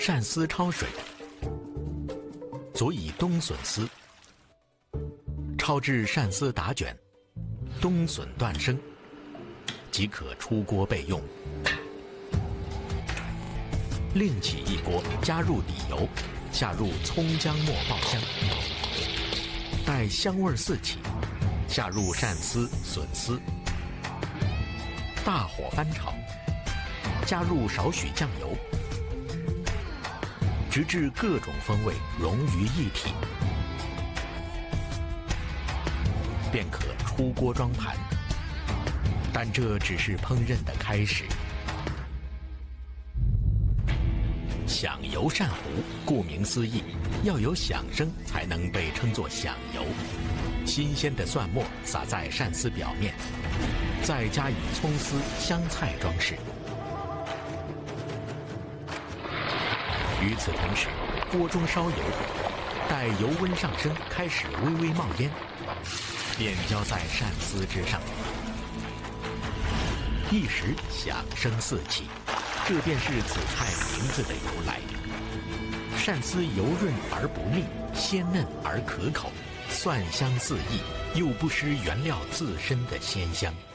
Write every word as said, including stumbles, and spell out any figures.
鳝丝焯水，佐以冬笋丝，焯至鳝丝打卷，冬笋断生，即可出锅备用。另起一锅，加入底油，下入葱姜末爆香，待香味四起，下入鳝丝、笋丝，大火翻炒，加入少许酱油，直至各种风味融于一体，便可出锅装盘。但这只是烹饪的开始。响油鳝糊，顾名思义，要有响声才能被称作响油。新鲜的蒜末撒在鳝丝表面，再加以葱丝、香菜装饰。与此同时，锅中烧油，待油温上升，开始微微冒烟，便浇在鳝丝之上。一时响声四起，这便是此菜名字的由来。鳝丝油润而不腻，鲜嫩而可口，蒜香四溢，又不失原料自身的鲜香。